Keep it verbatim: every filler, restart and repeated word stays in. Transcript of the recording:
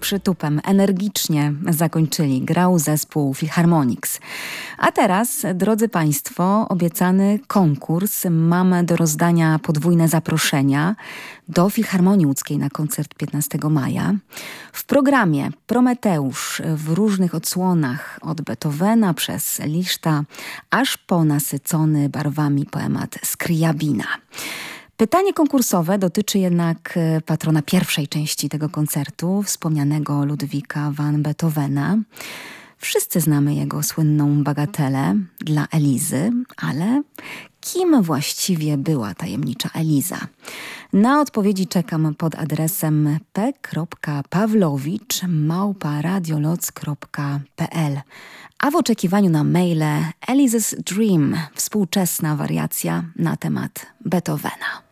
przytupem, energicznie zakończyli. Grał zespół Philharmonics. A teraz, drodzy Państwo, obiecany konkurs. Mamy do rozdania podwójne zaproszenia do Filharmonii Łódzkiej na koncert piętnastego maja. W programie Prometeusz w różnych odsłonach od Beethovena przez Liszta, aż po nasycony barwami poemat Scriabina. Pytanie konkursowe dotyczy jednak patrona pierwszej części tego koncertu, wspomnianego Ludwika van Beethovena. Wszyscy znamy jego słynną bagatelę dla Elizy, ale kim właściwie była tajemnicza Eliza? Na odpowiedzi czekam pod adresem p kropka pawlowicz małpa radioloc kropka p l. A w oczekiwaniu na maile Eliza's Dream, współczesna wariacja na temat Beethovena.